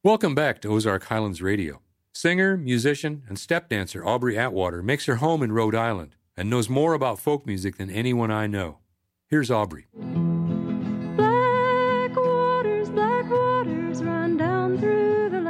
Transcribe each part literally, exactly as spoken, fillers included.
Welcome back to Ozark Highlands Radio. Singer, musician, and step dancer Aubrey Atwater makes her home in Rhode Island and knows more about folk music than anyone I know. Here's Aubrey. Black waters, black waters run down through the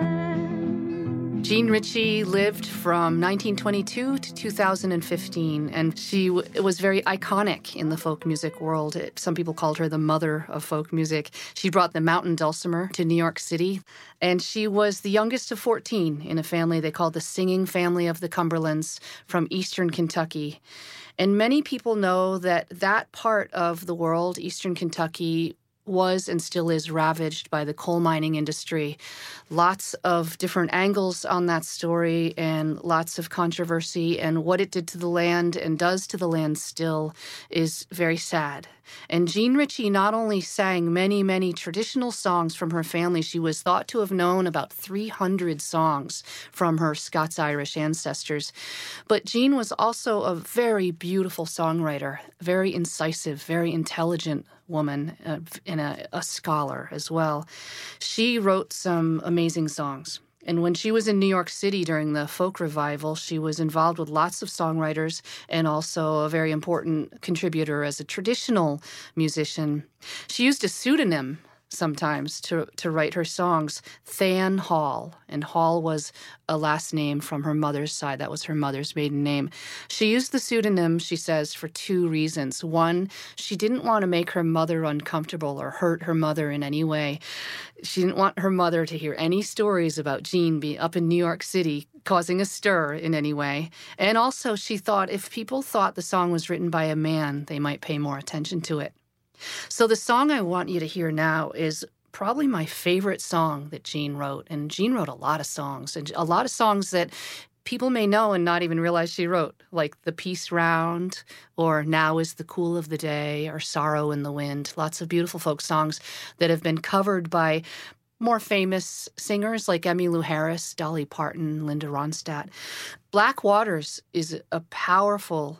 land. Jean Ritchie lived from nineteen twenty-two to two thousand fifteen, and she w- was very iconic in the folk music world. It, some people called her the mother of folk music. She brought the mountain dulcimer to New York City, and she was the youngest of fourteen in a family they called the Singing Family of the Cumberlands from eastern Kentucky. And many people know that that part of the world, eastern Kentucky, was and still is ravaged by the coal mining industry. Lots of different angles on that story and lots of controversy, and what it did to the land and does to the land still is very sad. And Jean Ritchie not only sang many, many traditional songs from her family, she was thought to have known about three hundred songs from her Scots-Irish ancestors. But Jean was also a very beautiful songwriter, very incisive, very intelligent woman, uh, and a, a scholar as well. She wrote some amazing songs. And when she was in New York City during the folk revival, she was involved with lots of songwriters and also a very important contributor as a traditional musician. She used a pseudonym sometimes to, to write her songs, Than Hall. And Hall was a last name from her mother's side. That was her mother's maiden name. She used the pseudonym, she says, for two reasons. One, she didn't want to make her mother uncomfortable or hurt her mother in any way. She didn't want her mother to hear any stories about Jean being up in New York City causing a stir in any way. And also, she thought if people thought the song was written by a man, they might pay more attention to it. So the song I want you to hear now is probably my favorite song that Jean wrote. And Jean wrote a lot of songs, and a lot of songs that people may know and not even realize she wrote, like The Peace Round, or Now is the Cool of the Day, or Sorrow in the Wind. Lots of beautiful folk songs that have been covered by more famous singers like Emmylou Harris, Dolly Parton, Linda Ronstadt. Black Waters is a powerful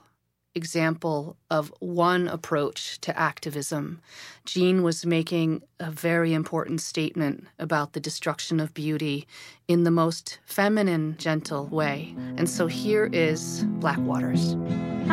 example of one approach to activism. Jean was making a very important statement about the destruction of beauty in the most feminine, gentle way. And so here is Black Waters.